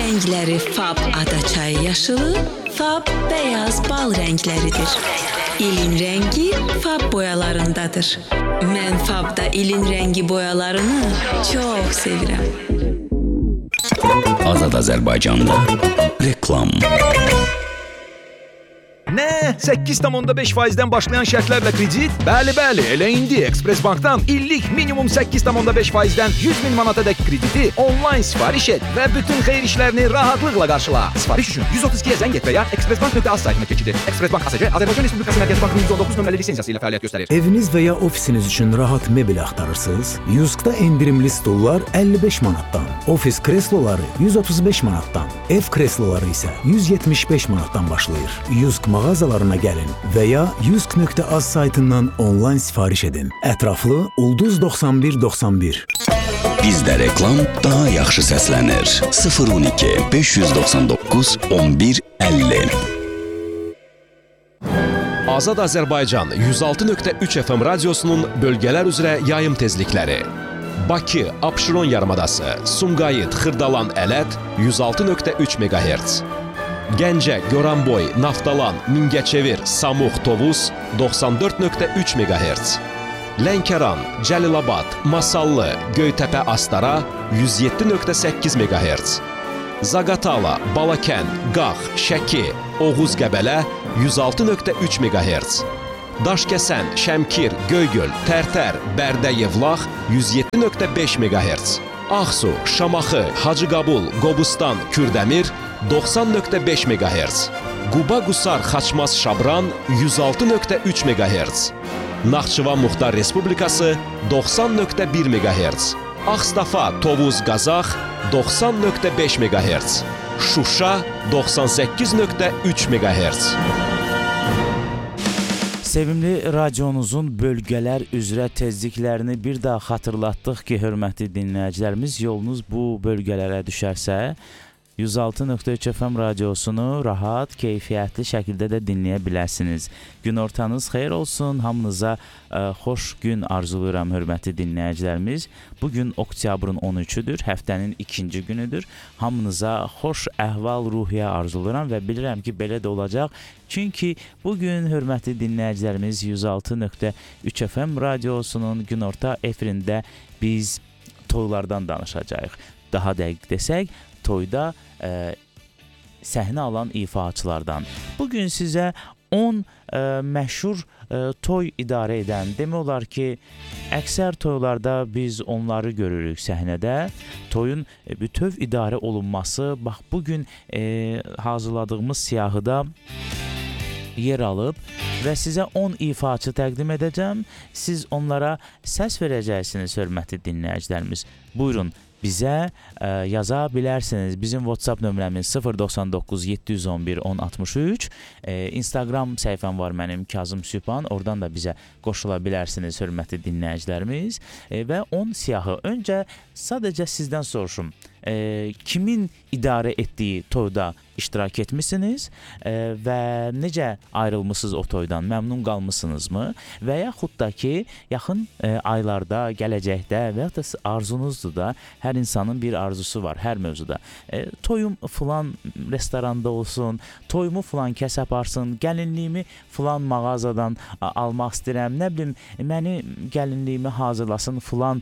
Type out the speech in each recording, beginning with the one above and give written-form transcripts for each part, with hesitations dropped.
Rəngləri Fab adaçayı yaşılı, Fab beyaz bal rəngləridir. İlin rəngi Fab boyalarındadır. Mən Fabda ilin rəngi boyalarını çox sevirəm. Azad Azərbaycanda reklam. Ne? 8,5%'den başlayan şərtlərlə kredit? Bəli, elə indi Express Bank'tan illik minimum 8,5%'den 100 bin manatadək krediti online sifariş et və bütün xeyir işlərini rahatlıqla qarşıla. Sifariş üçün 132'ye zəng et və ya expressbank.az saytına keçid et. Express Bank ASC, Azərbaycan Respublikası Mərkəzi Bankının 119 nömrəli lisensiyası ilə fəaliyyət göstərir. Eviniz və ya ofisiniz üçün rahat mebel axtarırsınız? Yusk'da endirimli stullar 55 manatdan, ofis kresloları 135 manatdan, ev kresloları isə 175 manatdan başlayır. Yusk mağazalarına gəlin və ya yusk.az saytından onlayn sifariş edin. Ətraflı Ulduz 9191. Bizdə reklam daha yaxşı səslənir. 012 599 11 50. Azad Azərbaycan 106.3 FM radiosunun bölgələr üzrə yayım tezlikləri. Bakı, Abşeron yarımadası, Sumqayıt, Xırdalan, Ələt 106.3 MHz. Gəncə, Goranboy, Naftalan, Mingəçevir, Samux, Tovuz 94.3 MHz. Lənkəran, Cəlilabad, Masallı, Göytəpə, Astara 107.8 MHz. Zaqatala, Balakən, Qax, Şəki, Oğuz, Qəbələ 106.3 MHz. Daşkəsən, Şəmkir, Göygöl, Tərtər, Bərdə, Yevlax 107.5 MHz. Ağsu, Şamaxı, Hacıqabul, Qobustan, Kürdəmir 90.5 MHz. Quba, Qusar, Xaçmaz, Şabran 106.3 MHz. Naxçıvan Muxtar Respublikası 90.1 MHz. Ağstafa, Tovuz, Qazax 90.5 MHz. Şuşa 98.3 MHz. Sevimli radyonuzun bölgələr üzrə tezliklərini bir daha xatırlatdıq ki, hörmətli dinləyicilərimiz, yolunuz bu bölgələrə düşərsə, 106.3 FM radiosunu rahat, keyfiyyətli şəkildə də dinləyə bilərsiniz. Günortanız xeyir olsun, hamınıza xoş gün arzulayıram, hörmətli dinləyicilərimiz. Bugün oktyabrın 13-üdür, həftənin ikinci günüdür. Hamınıza xoş əhval-ruhiyyə arzulayıram və bilirəm ki, belə də olacaq. Çünki bugün hörmətli dinləyicilərimiz 106.3 FM radiosunun günorta efirində biz toylardan danışacağıq. Daha dəqiq desək, toyda səhnə alan ifaçılardan. Bugün sizə 10 məşhur toy idarə edən, demək olar ki, əksər toylarda biz onları görürük səhnədə. Toyun bütöv idarə olunması, bax, bugün hazırladığımız siyahıda yer alıb və sizə 10 ifaçı təqdim edəcəm. Siz onlara səs verəcəksiniz, hörmətli dinləyicilərimiz. Buyurun, bizə yaza bilərsiniz. Bizim WhatsApp nömrəmiz 099 711 1063. Instagram səhifəm var mənim, Kazım Sübhan. Oradan da bizə qoşula bilərsiniz, hörmətli dinləyicilərimiz. Və 10 siyahı. Öncə sadəcə sizdən soruşum. Kimin idarə etdiyi toyda iştirak etmisiniz və necə ayrılmışsınız o toydan, məmnun qalmısınızmı? Və yaxud da ki, yaxın aylarda, gələcəkdə və yaxud da arzunuzdur da, hər insanın bir arzusu var, hər mövzuda. Toyum filan restoranda olsun, toyumu filan kəs aparsın, gəlinliyimi filan mağazadan almaq istəyirəm, nə bilim, məni gəlinliyimi hazırlasın filan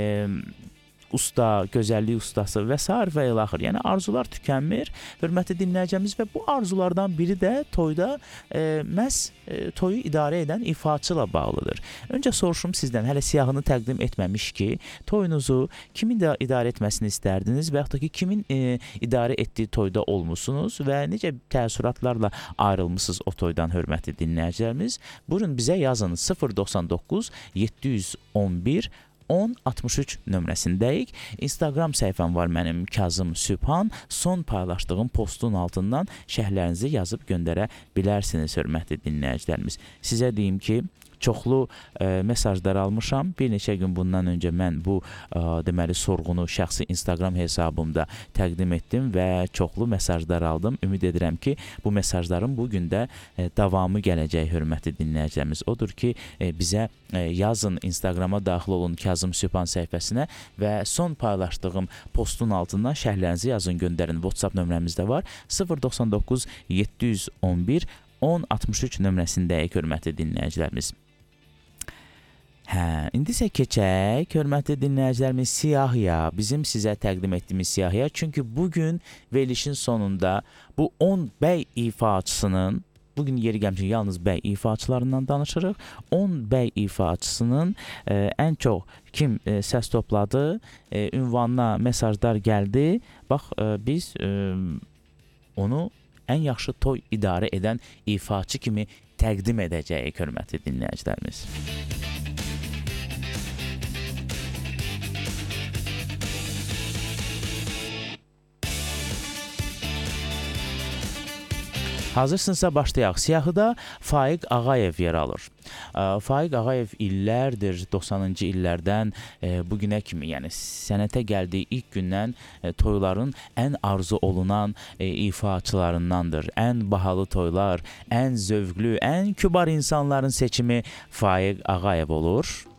usta, gözəllik ustası və s. və ilaxır. Yəni arzular tükənmir. Hörmətli dinləyicimiz və bu arzulardan biri də toyda məhz toyu idarə edən ifaçıyla bağlıdır. Öncə soruşum sizdən, hələ siyahını təqdim etməmiş ki, toyunuzu kimin də idarə etməsini istərdiniz və yaxud da ki, kimin idarə etdiyi toyda olmusunuz və necə təəssüratlarla ayrılmışsınız o toydan, hörmətli dinləyicilərimiz? Buyurun bizə yazın 099 711 1063 nömrəsindəyik. Instagram səhifəm var mənim, Kazım Sübhan. Son paylaşdığım postun altından şərhlərinizi yazıb göndərə bilərsiniz, hörmətli dinləyicilərimiz. Sizə deyim ki, çoxlu mesajlar almışam. Bir neçə gün bundan öncə mən bu deməli sorğunu şəxsi Instagram hesabımda təqdim etdim və çoxlu mesajlar aldım. Ümid edirəm ki, bu mesajların bu gün də davamı gələcək, hörmətli dinləyicilərimiz. Odur ki, bizə yazın, Instagrama daxil olun Kazım Sübhan səhifəsinə və son paylaşdığım postun altından şərhlərinizi yazın, göndərin. WhatsApp nömrəmiz də var. 099 711 1063 nömrəsindəyik, hörmətli dinləyicilərimiz. İndi isə keçək, hörmətli dinləyicilərimiz, siyahıya, bizim sizə təqdim etdiyimiz siyahıya. Çünki bugün verilişin sonunda bu 10 bəy ifaçısının, bugün yeri gəlmişik yalnız bəy ifaçılarından danışırıq. 10 bəy ifaçısının ən çox kim səs topladı, ünvanına mesajlar gəldi. Bax, biz onu ən yaxşı toy idarə edən ifaçı kimi təqdim edəcəyik, hörmətli dinləyicilərimiz. Hazırsınızsa başlayaq. Siyahıda Faiq Ağayev yer alır. Faiq Ağayev illərdir, 90-cı illərdən bugünə kimi, yəni sənətə gəldiyi ilk gündən toyların ən arzu olunan ifaçılarındandır. Ən bahalı toylar, ən zövqlü, ən kübar insanların seçimi Faiq Ağayev olur.